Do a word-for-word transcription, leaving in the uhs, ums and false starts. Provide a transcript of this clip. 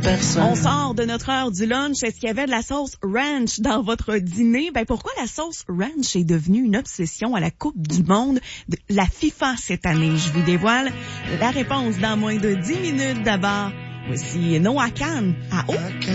personne. On sort de notre heure du lunch. Est-ce qu'il y avait de la sauce ranch dans votre dîner? Ben, pourquoi la sauce ranch est devenue une obsession à la Coupe du monde de la FIFA cette année? Je vous dévoile la réponse dans moins de dix minutes. D'abord, voici Noah Khan à haut.